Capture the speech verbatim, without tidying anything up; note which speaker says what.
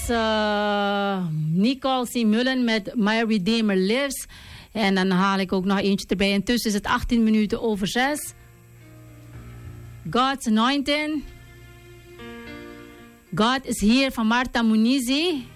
Speaker 1: uh, Nicole C. Mullen met My Redeemer Lives. En dan haal ik ook nog eentje erbij. Intussen is het achttien minuten over zes. God's Anointing. God is Here van Martha Munizi.